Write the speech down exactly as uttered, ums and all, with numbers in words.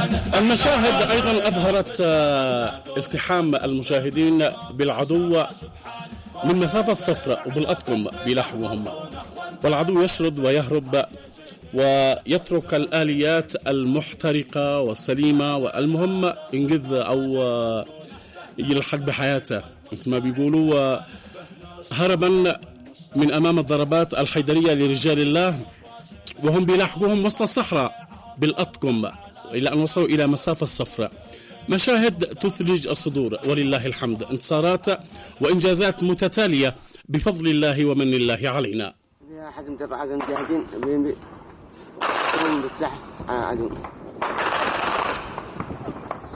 المشاهد أيضا أظهرت التحام المشاهدين بالعدو من مسافة صفراء وبالأطقم بلحوهم، والعدو يشرد ويهرب ويترك الآليات المحترقة والسليمة، والمهم ينقذ أو يلحق بحياته مثل ما بيقولوا، هربا من أمام الضربات الحيدرية لرجال الله، وهم بيلاحقوهم وسط الصحراء بالأطقم إلى أن وصلوا إلى مسافة صفراء. مشاهد تثلج الصدور ولله الحمد، انتصارات وإنجازات متتالية بفضل الله ومن الله علينا. حد مجرد عدم مجاهدين بالسحب على عدو.